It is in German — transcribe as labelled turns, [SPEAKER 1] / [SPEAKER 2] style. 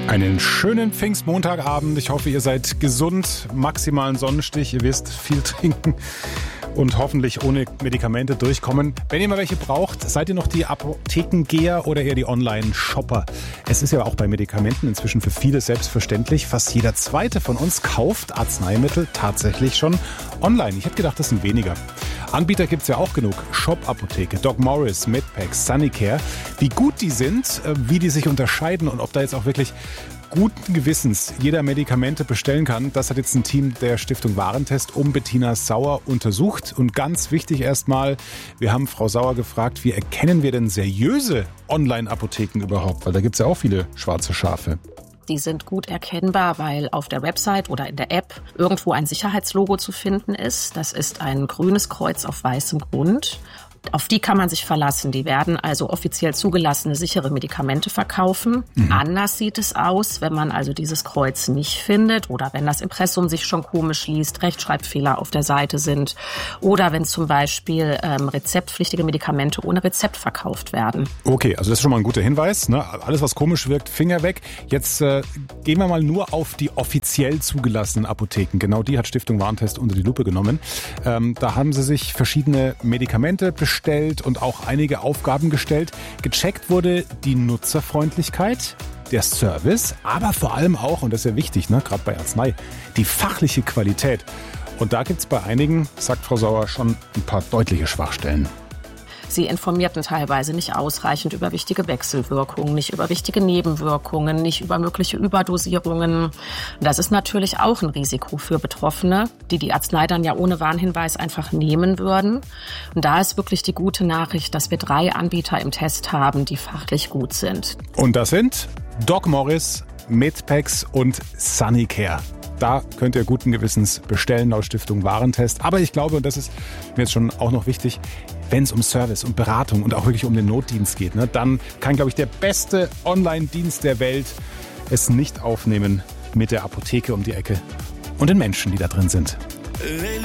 [SPEAKER 1] Einen schönen Pfingstmontagabend. Ich hoffe, ihr seid gesund, maximalen Sonnenstich. Ihr wisst, viel trinken und hoffentlich ohne Medikamente durchkommen. Wenn ihr mal welche braucht, seid ihr noch die Apothekengeher oder eher die Online-Shopper? Es ist ja auch bei Medikamenten inzwischen für viele selbstverständlich. Fast jeder Zweite von uns kauft Arzneimittel tatsächlich schon online. Ich hätte gedacht, das sind weniger. Anbieter gibt's ja auch genug. Shop-Apotheke, Doc Morris, Medpex, Sunnycare. Wie gut die sind, wie die sich unterscheiden und ob da jetzt auch wirklich guten Gewissens jeder Medikamente bestellen kann, das hat jetzt ein Team der Stiftung Warentest um Bettina Sauer untersucht. Und ganz wichtig erstmal, wir haben Frau Sauer gefragt, wie erkennen wir denn seriöse Online-Apotheken überhaupt? Weil da gibt's ja auch viele schwarze Schafe.
[SPEAKER 2] Die sind gut erkennbar, weil auf der Website oder in der App irgendwo ein Sicherheitslogo zu finden ist. Das ist ein grünes Kreuz auf weißem Grund. Auf die kann man sich verlassen. Die werden also offiziell zugelassene, sichere Medikamente verkaufen. Anders sieht es aus, wenn man also dieses Kreuz nicht findet oder wenn das Impressum sich schon komisch liest, Rechtschreibfehler auf der Seite sind oder wenn zum Beispiel rezeptpflichtige Medikamente ohne Rezept verkauft werden.
[SPEAKER 1] Okay, also das ist schon mal ein guter Hinweis, ne? Alles, was komisch wirkt, Finger weg. Jetzt gehen wir mal nur auf die offiziell zugelassenen Apotheken. Genau die hat Stiftung Warentest unter die Lupe genommen. Da haben sie sich verschiedene Medikamente bestellt und auch einige Aufgaben gestellt. Gecheckt wurde die Nutzerfreundlichkeit, der Service, aber vor allem auch, und das ist ja wichtig, ne, gerade bei Arznei, die fachliche Qualität. Und da gibt es bei einigen, sagt Frau Sauer, schon ein paar deutliche Schwachstellen.
[SPEAKER 2] Sie informierten teilweise nicht ausreichend über wichtige Wechselwirkungen, nicht über wichtige Nebenwirkungen, nicht über mögliche Überdosierungen. Das ist natürlich auch ein Risiko für Betroffene, die die Arznei dann ja ohne Warnhinweis einfach nehmen würden. Und da ist wirklich die gute Nachricht, dass wir 3 Anbieter im Test haben, die fachlich gut sind.
[SPEAKER 1] Und das sind Doc Morris, Medpex und Sunnycare. Da könnt ihr guten Gewissens bestellen laut Stiftung Warentest. Aber ich glaube, und das ist mir jetzt schon auch noch wichtig, wenn es um Service und Beratung und auch wirklich um den Notdienst geht, ne, dann kann, glaube ich, der beste Online-Dienst der Welt es nicht aufnehmen mit der Apotheke um die Ecke und den Menschen, die da drin sind.